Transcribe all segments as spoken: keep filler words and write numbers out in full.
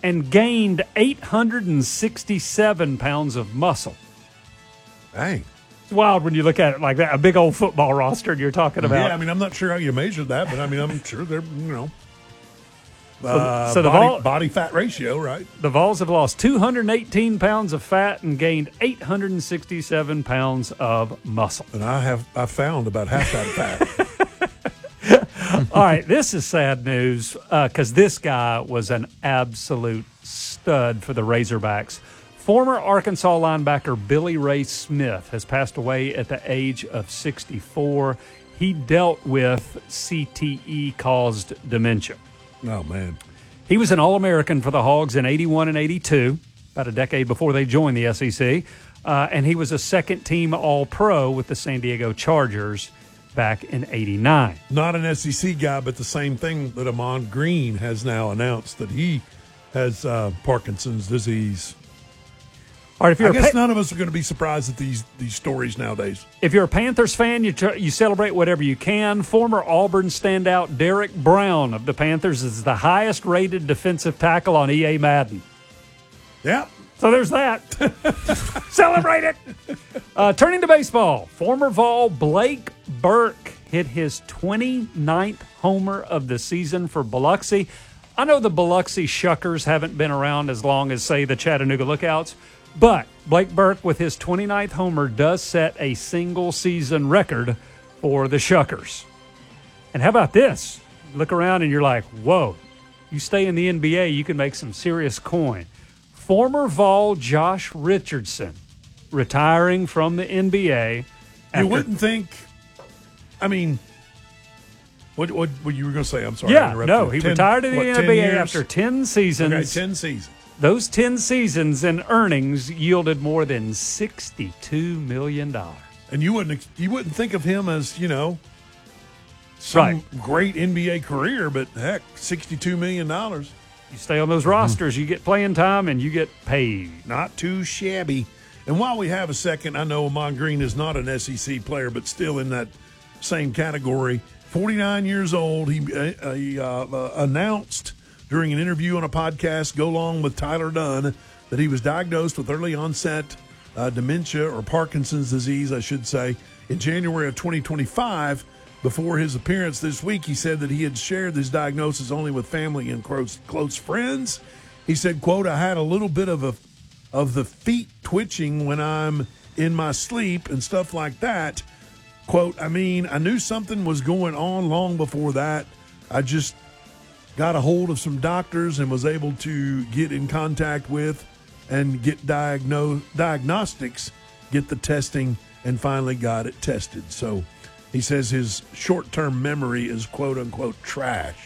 and gained eight hundred sixty-seven pounds of muscle. Dang. It's wild when you look at it like that. A big old football roster you're talking about. Yeah, I mean, I'm not sure how you measure that, but I mean, I'm sure they're, you know, uh, so, so the body, Vol- body fat ratio, right? The Vols have lost two hundred eighteen pounds of fat and gained eight hundred sixty-seven pounds of muscle. And I have I found about half that fat. All right, this is sad news because uh, this guy was an absolute stud for the Razorbacks. Former Arkansas linebacker Billy Ray Smith has passed away at the age of sixty-four. He dealt with C T E-caused dementia. Oh, man. He was an All-American for the Hogs in eighty-one and eighty-two, about a decade before they joined the S E C. Uh, and he was a second-team All-Pro with the San Diego Chargers back in eighty-nine. Not an S E C guy, but the same thing that Ahman Green has now announced, that he has uh, Parkinson's disease. All right, if you're I guess pa- none of us are going to be surprised at these these stories nowadays. If you're a Panthers fan, you tr- you celebrate whatever you can. Former Auburn standout Derek Brown of the Panthers is the highest-rated defensive tackle on E A Madden. Yeah. So there's that. Celebrate it. Uh, turning to baseball, former Vol Blake Burke hit his twenty-ninth homer of the season for Biloxi. I know the Biloxi Shuckers haven't been around as long as, say, the Chattanooga Lookouts, but Blake Burke with his twenty-ninth homer does set a single-season record for the Shuckers. And how about this? Look around and you're like, whoa, you stay in the N B A, you can make some serious coin. Former Vol Josh Richardson retiring from the N B A. You wouldn't think, I mean, what what, what you were going to say? I'm sorry. I Yeah, interrupted no, you. he ten, retired in the what, N ten B A years? after ten seasons. Okay, ten seasons. Those ten seasons in earnings yielded more than sixty-two million dollars. And you wouldn't you wouldn't think of him as, you know, some Right. great N B A career, but heck, sixty-two million dollars. You stay on those rosters, you get playing time, and you get paid. Not too shabby. And while we have a second, I know Ahman Green is not an S E C player, but still in that same category. forty-nine years old. He, uh, he uh, uh, announced during an interview on a podcast, go along with Tyler Dunn, that he was diagnosed with early onset uh, dementia, or Parkinson's disease, I should say, in January of twenty twenty-five. Before his appearance this week, he said that he had shared this diagnosis only with family and close, close friends. He said, quote, I had a little bit of a of the feet twitching when I'm in my sleep and stuff like that. Quote, I mean, I knew something was going on long before that. I just got a hold of some doctors and was able to get in contact with and get diagnose, diagnostics, get the testing, and finally got it tested. So he says his short-term memory is quote-unquote trash.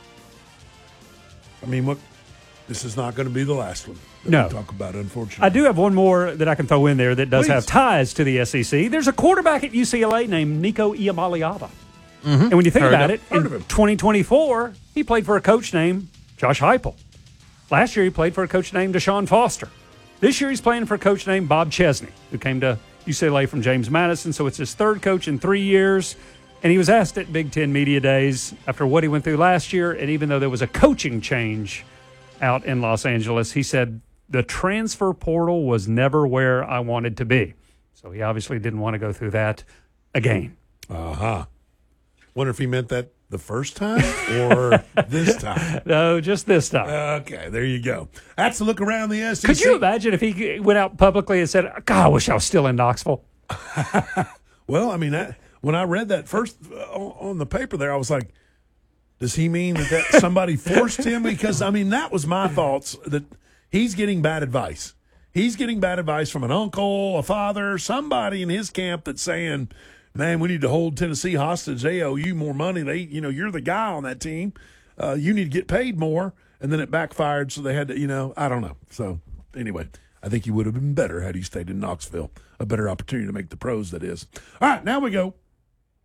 I mean, what? This is not going to be the last one that No. we talk about, unfortunately. I do have one more that I can throw in there that does Please. have ties to the S E C. There's a quarterback at U C L A named Nico Iamaleava. Mm-hmm. And when you think Heard about of- it, heard in of him. twenty twenty-four, he played for a coach named Josh Heupel. Last year, he played for a coach named Deshaun Foster. This year, he's playing for a coach named Bob Chesney, who came to U C L A from James Madison. So it's his third coach in three years. And he was asked at Big Ten Media Days after what he went through last year, and even though there was a coaching change out in Los Angeles, he said, the transfer portal was never where I wanted to be. So he obviously didn't want to go through that again. Uh-huh. Wonder if he meant that the first time or this time. No, just this time. Okay, there you go. That's a look around the S E C. Could you imagine if he went out publicly and said, God, I wish I was still in Knoxville? Well, I mean, that, when I read that first uh, on the paper there, I was like, does he mean that, that somebody forced him? Because, I mean, that was my thoughts, that he's getting bad advice. He's getting bad advice from an uncle, a father, somebody in his camp that's saying, man, we need to hold Tennessee hostage. They owe you more money. They, you know, you're the guy on that team. Uh, you need to get paid more. And then it backfired, so they had to, you know, I don't know. So, anyway, I think he would have been better had he stayed in Knoxville. A better opportunity to make the pros, that is. All right, now we go.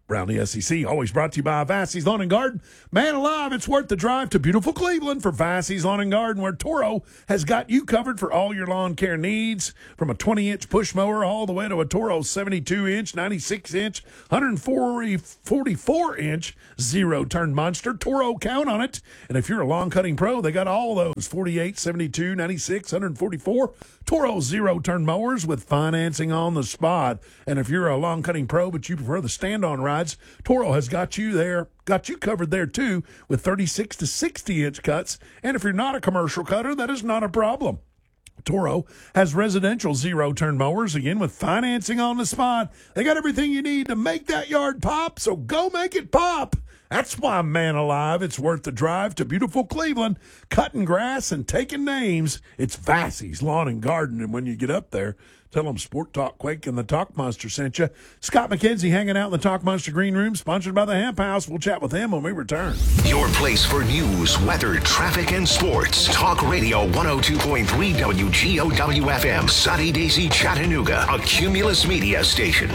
Around the S E C, always brought to you by Vassey's Lawn and Garden. Man alive, it's worth the drive to beautiful Cleveland for Vassey's Lawn and Garden, where Toro has got you covered for all your lawn care needs, from a twenty-inch push mower all the way to a Toro seventy-two inch, ninety-six inch, one forty-four inch zero-turn monster. Toro, count on it. And if you're a lawn cutting pro, they got all those forty-eight, seventy-two, ninety-six, one forty-four Toro zero-turn mowers with financing on the spot. And if you're a lawn cutting pro but you prefer the stand-on rides, Toro has got you there, got you covered there too, with thirty-six to sixty inch cuts. And if you're not a commercial cutter, that is not a problem. Toro has residential zero-turn mowers, again, with financing on the spot. They got everything you need to make that yard pop, so go make it pop. That's why, man alive, it's worth the drive to beautiful Cleveland, cutting grass and taking names. It's Vassey's Lawn and Garden, and when you get up there, tell them Sport Talk Quake and the Talk Monster sent you. Scott McKenzie hanging out in the Talk Monster Green Room, sponsored by the Hemp House. We'll chat with him when we return. Your place for news, weather, traffic, and sports. Talk Radio one oh two point three W G O W F M, Sunny Daisy, Chattanooga, a Cumulus Media station.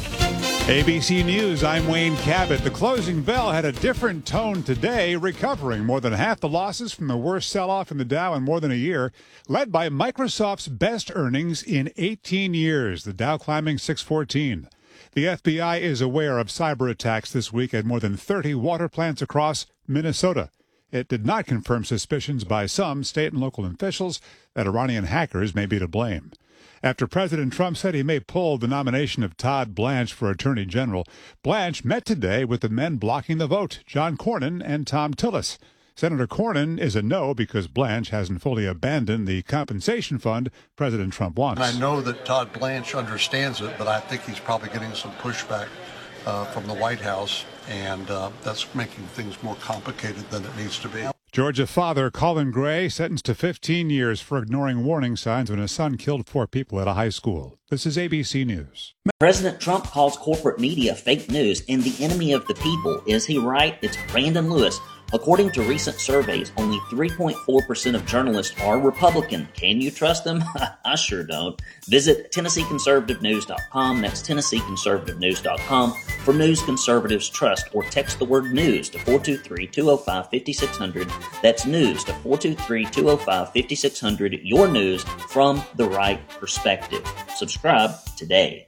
A B C News, I'm Wayne Cabot. The closing bell had a different tone today, recovering more than half the losses from the worst sell-off in the Dow in more than a year, led by Microsoft's best earnings in eighteen years, the Dow climbing six fourteen. The F B I is aware of cyber attacks this week at more than thirty water plants across Minnesota. It did not confirm suspicions by some state and local officials that Iranian hackers may be to blame. After President Trump said he may pull the nomination of Todd Blanche for Attorney General, Blanche met today with the men blocking the vote, John Cornyn and Tom Tillis. Senator Cornyn is a no because Blanche hasn't fully abandoned the compensation fund President Trump wants. I know that Todd Blanche understands it, but I think he's probably getting some pushback uh, from the White House, and uh, that's making things more complicated than it needs to be. Georgia father Colin Gray sentenced to fifteen years for ignoring warning signs when his son killed four people at a high school. This is A B C News. President Trump calls corporate media fake news and the enemy of the people. Is he right? It's Brandon Lewis. According to recent surveys, only three point four percent of journalists are Republican. Can you trust them? I sure don't. Visit Tennessee Conservative News dot com. That's Tennessee Conservative News dot com for news conservatives trust, or text the word news to four two three, two oh five, five six zero zero. That's news to four two three, two oh five, five six zero zero. Your news from the right perspective. Subscribe today.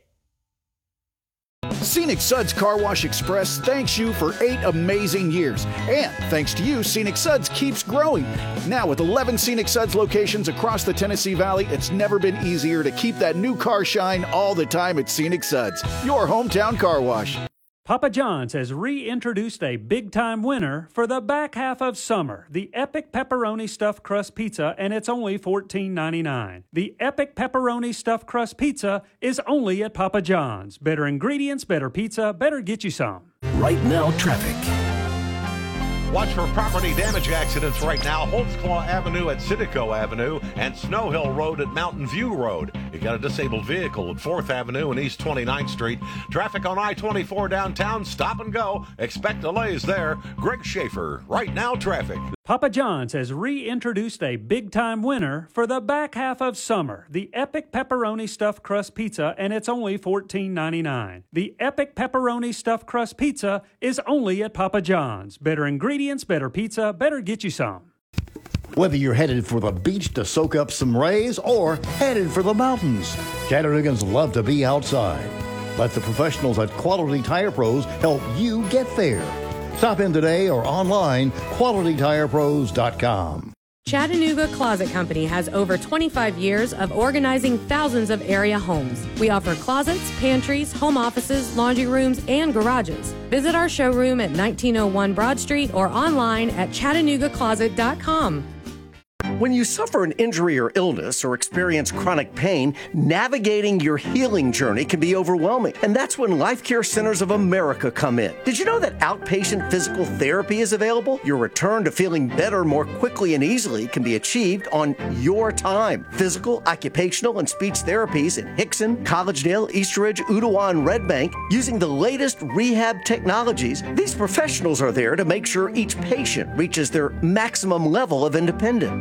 Scenic Suds Car Wash Express thanks you for eight amazing years. And thanks to you, Scenic Suds keeps growing. Now with eleven Scenic Suds locations across the Tennessee Valley, it's never been easier to keep that new car shine all the time at Scenic Suds, your hometown car wash. Papa John's has reintroduced a big-time winner for the back half of summer, the Epic Pepperoni Stuffed Crust Pizza, and it's only fourteen ninety-nine. The Epic Pepperoni Stuffed Crust Pizza is only at Papa John's. Better ingredients, better pizza, better get you some. Right now, traffic. Watch for property damage accidents right now. Holtzclaw Avenue at Citico Avenue and Snow Hill Road at Mountain View Road. You got a disabled vehicle at fourth Avenue and East twenty-ninth Street. Traffic on I twenty-four downtown, stop and go. Expect delays there. Greg Schaefer, Right Now Traffic. Papa John's has reintroduced a big-time winner for the back half of summer, the Epic Pepperoni Stuffed Crust Pizza, and it's only fourteen ninety-nine. The Epic Pepperoni Stuffed Crust Pizza is only at Papa John's. Better ingredients, better pizza, better get you some. Whether you're headed for the beach to soak up some rays or headed for the mountains, Chattanooga's love to be outside. Let the professionals at Quality Tire Pros help you get there. Stop in today or online, quality tire pros dot com. Chattanooga Closet Company has over twenty-five years of organizing thousands of area homes. We offer closets, pantries, home offices, laundry rooms, and garages. Visit our showroom at nineteen oh one Broad Street or online at chattanooga closet dot com. When you suffer an injury or illness or experience chronic pain, navigating your healing journey can be overwhelming. And that's when Life Care Centers of America come in. Did you know that outpatient physical therapy is available? Your return to feeling better more quickly and easily can be achieved on your time. Physical, occupational, and speech therapies in Hickson, Collegedale, Eastridge, Ooltewah, and Red Bank using the latest rehab technologies. These professionals are there to make sure each patient reaches their maximum level of independence.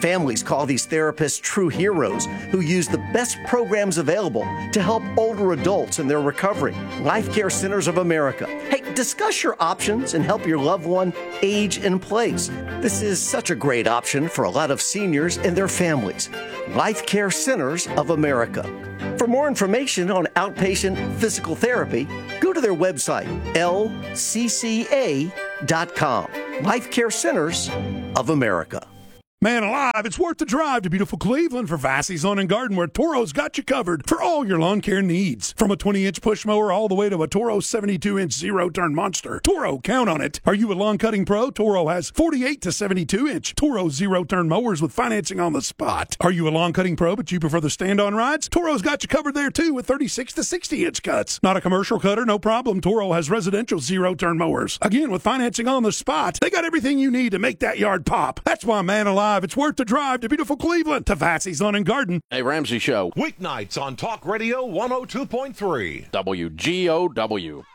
Families call these therapists true heroes who use the best programs available to help older adults in their recovery. Life Care Centers of America. Hey, discuss your options and help your loved one age in place. This is such a great option for a lot of seniors and their families. Life Care Centers of America. For more information on outpatient physical therapy, go to their website, L C C A dot com. Life Care Centers of America. Man alive, it's worth the drive to beautiful Cleveland for Vassey's Lawn and Garden, where Toro's got you covered for all your lawn care needs. From a twenty-inch push mower all the way to a Toro seventy-two inch zero-turn monster. Toro, count on it. Are you a lawn cutting pro? Toro has forty-eight to seventy-two inch Toro zero-turn mowers with financing on the spot. Are you a lawn cutting pro but you prefer the stand-on rides? Toro's got you covered there too with thirty-six to sixty inch cuts. Not a commercial cutter? No problem. Toro has residential zero-turn mowers. Again, with financing on the spot, they got everything you need to make that yard pop. That's why, man alive, it's worth the drive to beautiful Cleveland to Vassey's Lawn and Garden. Hey, Ramsey Show. Weeknights on Talk Radio one oh two point three. W G O W.